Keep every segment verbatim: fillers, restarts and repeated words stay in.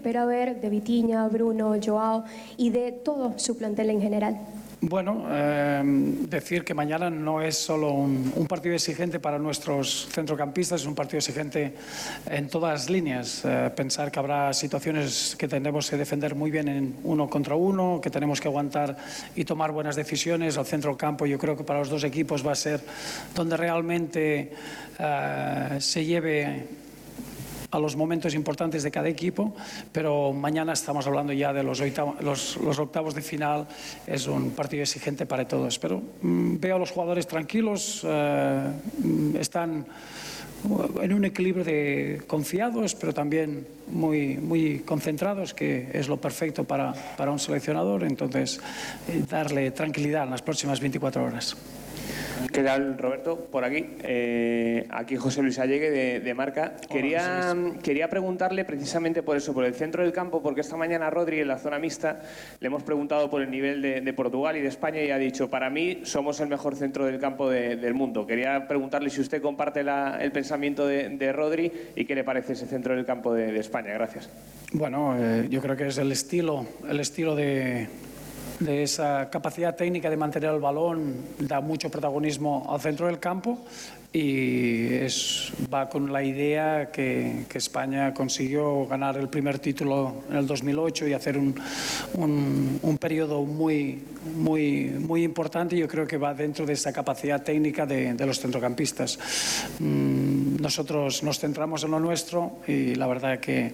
espera ver de Vitinha, Bruno, Joao y de todo su plantel en general? Bueno, eh, decir que mañana no es solo un, un partido exigente para nuestros centrocampistas, es un partido exigente en todas las líneas. Eh, pensar que habrá situaciones que tendremos que defender muy bien en uno contra uno, que tenemos que aguantar y tomar buenas decisiones. El centro del campo, yo creo que para los dos equipos va a ser donde realmente eh, se lleve a los momentos importantes de cada equipo, pero mañana estamos hablando ya de los, oitavos, los, los octavos de final. Es un partido exigente para todos, pero mmm, veo a los jugadores tranquilos, eh, están en un equilibrio de confiados, pero también muy, muy concentrados, que es lo perfecto para, para un seleccionador. Entonces, eh, darle tranquilidad en las próximas veinticuatro horas. ¿Qué tal, Roberto? Por aquí. Eh, aquí José Luis Allegue, de, de Marca. Quería, quería preguntarle precisamente por eso, por el centro del campo, porque esta mañana a Rodri, en la zona mixta, le hemos preguntado por el nivel de, de Portugal y de España y ha dicho, para mí somos el mejor centro del campo de, del mundo. Quería preguntarle si usted comparte la, el pensamiento de, de Rodri y qué le parece ese centro del campo de, de España. Gracias. Bueno, eh, yo creo que es el estilo, el estilo de... de esa capacidad técnica de mantener el balón, da mucho protagonismo al centro del campo y es, va con la idea que, que España consiguió ganar el primer título en el dos mil ocho y hacer un, un, un periodo muy, muy, muy importante. Yo creo que va dentro de esa capacidad técnica de, de los centrocampistas. Nosotros nos centramos en lo nuestro y la verdad que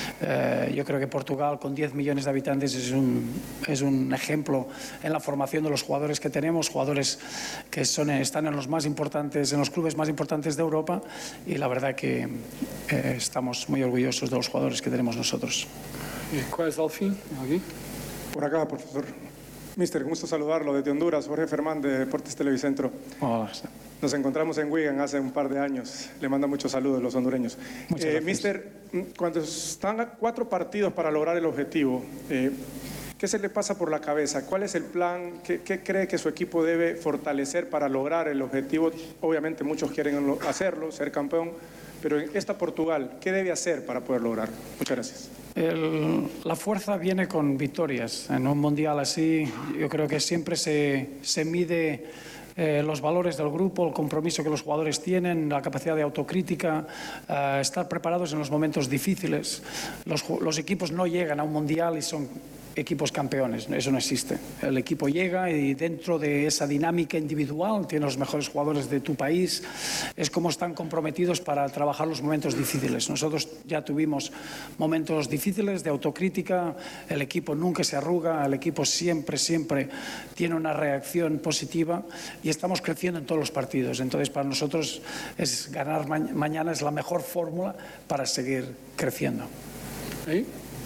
eh, yo creo que Portugal, con diez millones de habitantes, es un, es un ejemplo en la formación de los jugadores que tenemos, jugadores que son, están en los más importantes, en los clubes más importantes de Europa, y la verdad que eh, estamos muy orgullosos de los jugadores que tenemos nosotros. ¿Cuál es el fin? ¿Aquí? Por acá, profesor. Mister, gusto saludarlo desde Honduras, Jorge Fermán de Deportes Televicentro. Hola. Nos encontramos en Wigan hace un par de años. Le mando muchos saludos a los hondureños. Eh, Mister, cuando están a cuatro partidos para lograr el objetivo, eh, ¿qué se le pasa por la cabeza? ¿Cuál es el plan? ¿Qué, qué cree que su equipo debe fortalecer para lograr el objetivo? Obviamente muchos quieren hacerlo, ser campeón, pero en esta Portugal, ¿qué debe hacer para poder lograr? Muchas gracias. El, la fuerza viene con victorias. En un mundial así, yo creo que siempre se, se mide Eh, los valores del grupo, el compromiso que los jugadores tienen, la capacidad de autocrítica, eh, estar preparados en los momentos difíciles. Los, los equipos no llegan a un mundial y son equipos campeones, eso no existe. El equipo llega y dentro de esa dinámica individual tiene los mejores jugadores de tu país, es como están comprometidos para trabajar los momentos difíciles. Nosotros ya tuvimos momentos difíciles de autocrítica, el equipo nunca se arruga, el equipo siempre, siempre tiene una reacción positiva y estamos creciendo en todos los partidos. Entonces, para nosotros es ganar ma mañana es la mejor fórmula para seguir creciendo. ¿Ahí?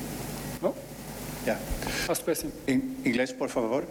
¿No? Yeah. Last question. In English, por favor.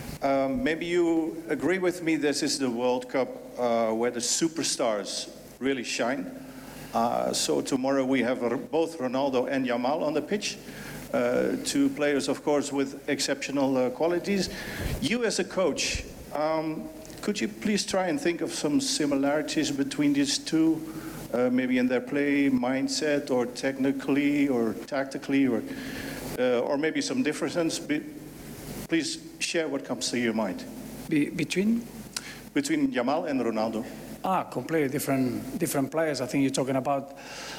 Um, maybe you agree with me this is the World Cup uh, where the superstars really shine. Uh, so tomorrow we have both Ronaldo and Yamal on the pitch. Uh, two players, of course, with exceptional uh, qualities. You as a coach, um, could you please try and think of some similarities between these two, uh, maybe in their play, mindset, or technically, or tactically, or... Uh, or maybe some differences? Be, please share what comes to your mind. Be, between? Between Yamal and Ronaldo. Ah, completely different, different players. I think you're talking about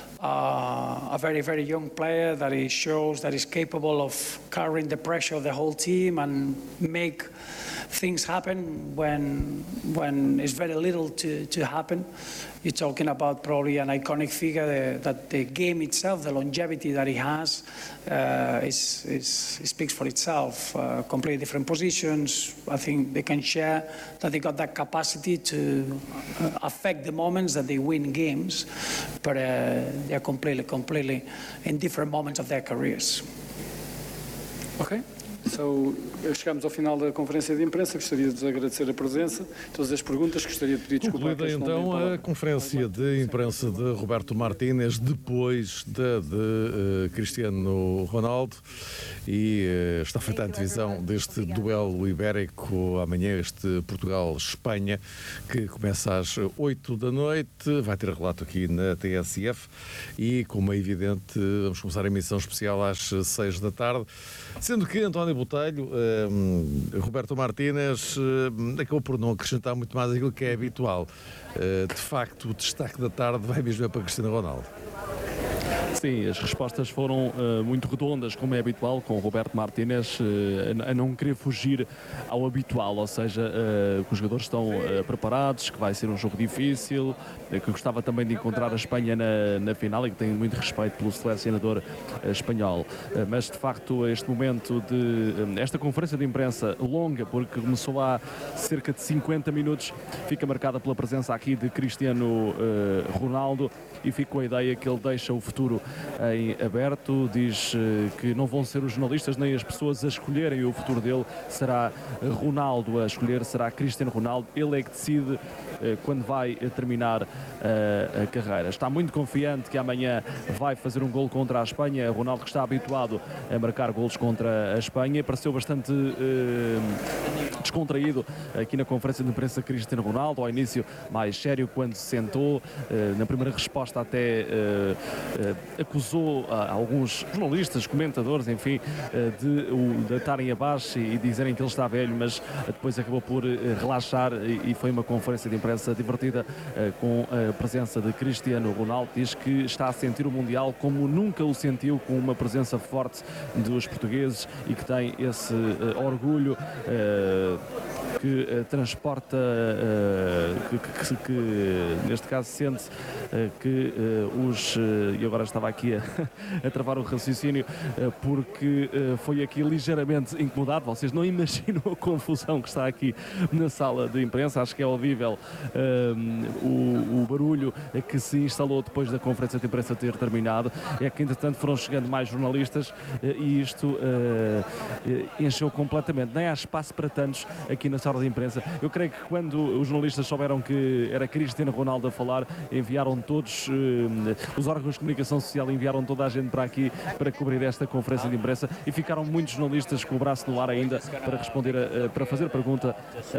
uh, a very, very young player that he shows that he's capable of carrying the pressure of the whole team and make things happen when when there's very little to, to happen. You're talking about probably an iconic figure that, that the game itself, the longevity that he has, uh, is, is, it speaks for itself. Uh, completely different positions. I think they can share that they got that capacity to uh, affect the moments that they win games, but uh, they're completely, completely in different moments of their careers. Okay. So, chegamos ao final da conferência de imprensa, gostaria de vos agradecer a presença, todas as perguntas, gostaria de pedir desculpa. Concluída então a conferência de imprensa de Roberto Martínez, depois da de, de uh, Cristiano Ronaldo, e uh, está feita a antevisão deste duelo ibérico amanhã, este Portugal-Espanha, que começa às oito da noite, vai ter relato aqui na T S F e, como é evidente, vamos começar a emissão especial às seis da tarde, sendo que António Botelho, uh, Roberto Martínez, uh, acabou por não acrescentar muito mais aquilo que é habitual. Uh, de facto, o destaque da tarde vai mesmo para Cristiano Ronaldo. Sim, as respostas foram uh, muito redondas, como é habitual, com o Roberto Martínez uh, a não querer fugir ao habitual, ou seja, uh, que os jogadores estão uh, preparados, que vai ser um jogo difícil, uh, que gostava também de encontrar a Espanha na, na final e que tem muito respeito pelo selecionador uh, espanhol. Uh, mas, de facto, este momento de... Uh, esta conferência de imprensa longa, porque começou há cerca de cinquenta minutos, fica marcada pela presença aqui de Cristiano uh, Ronaldo, e fica com a ideia que ele deixa o futuro em aberto, diz que não vão ser os jornalistas nem as pessoas a escolherem o futuro dele, será Ronaldo a escolher, será Cristiano Ronaldo, ele é que decide quando vai terminar a carreira. Está muito confiante que amanhã vai fazer um gol contra a Espanha. Ronaldo, que está habituado a marcar golos contra a Espanha, pareceu bastante uh, descontraído aqui na conferência de imprensa Cristiano Ronaldo, ao início mais sério quando se sentou, uh, na primeira resposta até uh, uh, acusou uh, alguns jornalistas, comentadores, enfim, uh, de o deitarem abaixo e, e dizerem que ele está velho, mas uh, depois acabou por uh, relaxar e, e foi uma conferência de imprensa divertida uh, com a presença de Cristiano Ronaldo. Diz que está a sentir o Mundial como nunca o sentiu, com uma presença forte dos portugueses, e que tem esse uh, orgulho uh, que uh, transporta, uh, que, que, que neste caso sente uh, que uh, os, uh, e agora estava aqui a, a travar o raciocínio, uh, porque uh, foi aqui ligeiramente incomodado. Vocês não imaginam a confusão que está aqui na sala de imprensa, acho que é audível uh, o, o barulho que se instalou depois da conferência de imprensa ter terminado. É que entretanto foram chegando mais jornalistas uh, e isto uh, uh, encheu completamente, nem há espaço para tantos aqui na sala de imprensa. Eu creio que quando os jornalistas souberam que era Cristiano Ronaldo a falar, enviaram todos, uh, os órgãos de comunicação social enviaram toda a gente para aqui para cobrir esta conferência de imprensa, e ficaram muitos jornalistas com o braço no ar ainda para responder, a, a, para fazer pergunta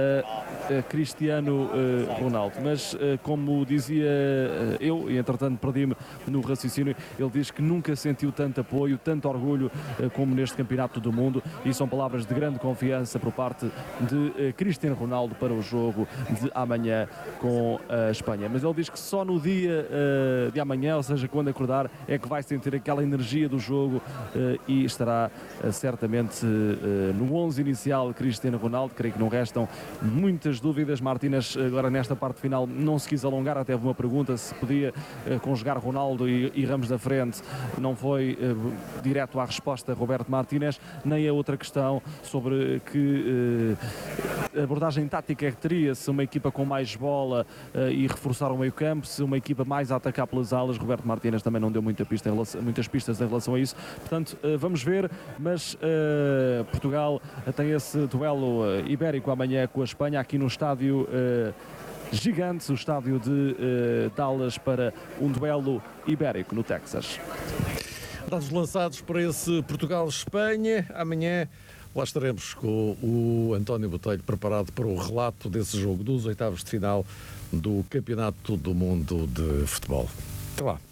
a, a Cristiano uh, Ronaldo. Mas uh, como dizia uh, eu, e entretanto perdi-me no raciocínio, ele diz que nunca sentiu tanto apoio, tanto orgulho uh, como neste Campeonato do Mundo, e são palavras de grande confiança por parte de uh, Cristiano Ronaldo para o jogo de amanhã com a Espanha. Mas ele diz que só no dia uh, de amanhã, ou seja, quando acordar, é que vai sentir aquela energia do jogo uh, e estará uh, certamente uh, no onze inicial Cristiano Ronaldo. Creio que não restam muitas dúvidas. Martínez, agora nesta parte final, não se quis alongar, até houve uma pergunta se podia uh, conjugar Ronaldo e, e Ramos da frente. Não foi uh, direto à resposta Roberto Martínez, nem a outra questão sobre que uh, abordagem tática é que teria, se uma equipa com mais bola uh, e reforçar o meio campo, se uma equipa mais a atacar pelas alas. Roberto Martínez também não deu muita pista em relação, muitas pistas em relação a isso. Portanto, uh, vamos ver, mas uh, Portugal uh, tem esse duelo uh, ibérico amanhã com a Espanha, aqui no estádio uh, gigante, o estádio de uh, Dallas, para um duelo ibérico no Texas. Dados lançados para esse Portugal-Espanha. Amanhã lá estaremos com o António Botelho preparado para o relato desse jogo dos oitavos de final do Campeonato do Mundo de Futebol. Até lá.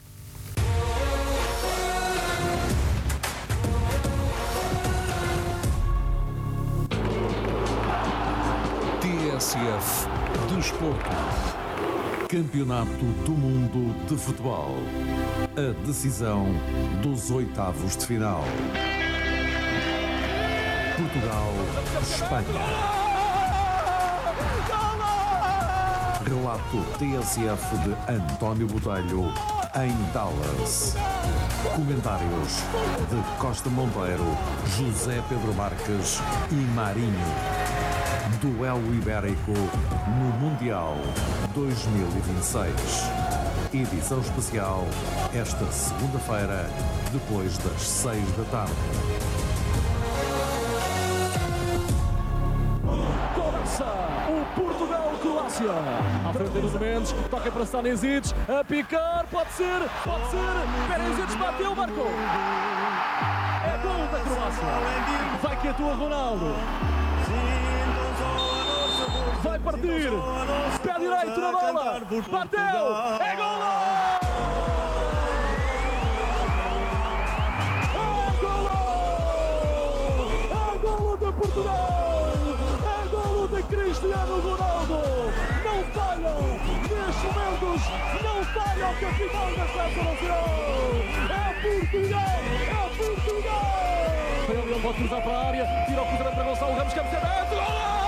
T S F Desporto. Campeonato do Mundo de Futebol. A decisão dos oitavos de final. Portugal-Espanha. Relato T S F de António Botelho em Dallas. Comentários de Costa Monteiro, José Pedro Marques e Marinho. Duelo ibérico no Mundial dois mil e vinte e seis. Edição especial esta segunda-feira, depois das seis da tarde. começa o Portugal-Croácia. À frente de Nuno Mendes, toca para Stanisic, a picar, pode ser, pode ser. Perisic bateu, marcou. É gol da Croácia. Vai que atua Ronaldo. Vai partir. Pé direito na bola. Bateu. É gol! Portugal! É golo de Cristiano Ronaldo! Não falha! Neste momentos, não falha o capitão da Seleção Nacional! É Portugal! É Portugal! Ele pode cruzar para a área, tira o cruzamento para Gonçalo Ramos, cabeça aberta!